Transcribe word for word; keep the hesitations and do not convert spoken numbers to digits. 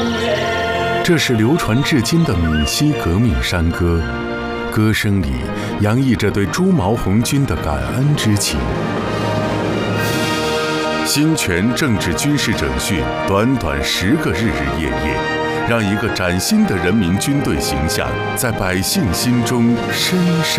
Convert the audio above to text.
这是流传至今的闽西革命山歌，歌声里洋溢着对朱毛红军的感恩之情。新全政治军事整训，短短十个日日夜夜，让一个崭新的人民军队形象在百姓心中深深